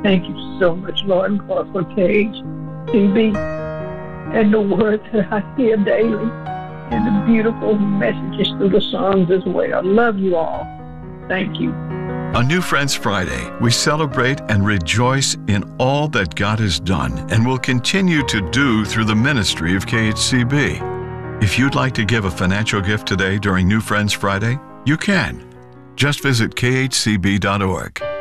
Thank you so much, Lord God, for KHCB and the words that I hear daily and the beautiful messages through the songs as well. I love you all. Thank you. On New Friends Friday, we celebrate and rejoice in all that God has done and will continue to do through the ministry of KHCB. If you'd like to give a financial gift today during New Friends Friday, you can. Just visit khcb.org.